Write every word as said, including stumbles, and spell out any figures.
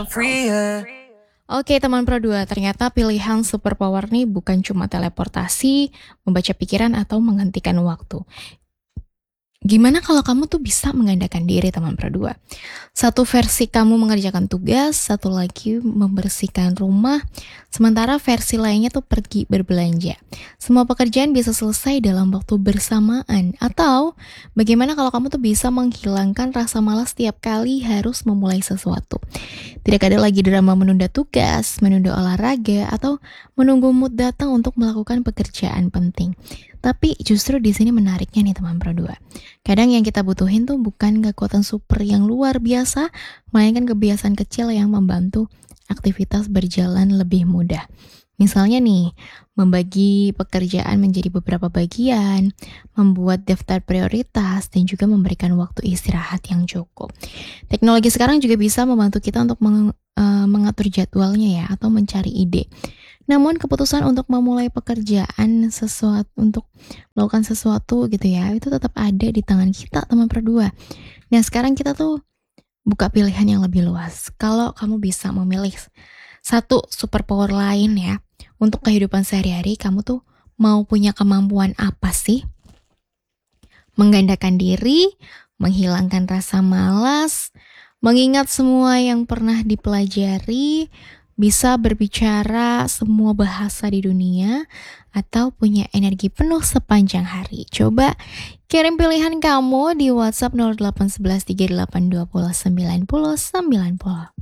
free, yeah. Oke teman Pro dua, ternyata pilihan superpower nih bukan cuma teleportasi, membaca pikiran atau menghentikan waktu. Gimana kalau kamu tuh bisa menggandakan diri teman Pro dua? Satu versi kamu mengerjakan tugas, satu lagi membersihkan rumah, sementara versi lainnya tuh pergi berbelanja. Semua pekerjaan bisa selesai dalam waktu bersamaan. Atau bagaimana kalau kamu tuh bisa menghilangkan rasa malas setiap kali harus memulai sesuatu? Tidak ada lagi drama menunda tugas, menunda olahraga, atau menunggu mood datang untuk melakukan pekerjaan penting. Tapi justru di sini menariknya nih teman Pro dua. Kadang yang kita butuhin tuh bukan kekuatan super yang luar biasa, melainkan kebiasaan kecil yang membantu aktivitas berjalan lebih mudah. Misalnya nih, membagi pekerjaan menjadi beberapa bagian, membuat daftar prioritas, dan juga memberikan waktu istirahat yang cukup. Teknologi sekarang juga bisa membantu kita untuk meng, uh, mengatur jadwalnya ya, atau mencari ide. Namun keputusan untuk memulai pekerjaan sesuatu untuk melakukan sesuatu gitu ya, itu tetap ada di tangan kita teman Pro dua. Nah sekarang kita tuh buka pilihan yang lebih luas. Kalau kamu bisa memilih satu superpower lain ya untuk kehidupan sehari-hari, kamu tuh mau punya kemampuan apa sih? Menggandakan diri, menghilangkan rasa malas, mengingat semua yang pernah dipelajari, bisa berbicara semua bahasa di dunia, atau punya energi penuh sepanjang hari. Coba kirim pilihan kamu di WhatsApp nol delapan satu satu tiga delapan dua nol sembilan nol sembilan nol.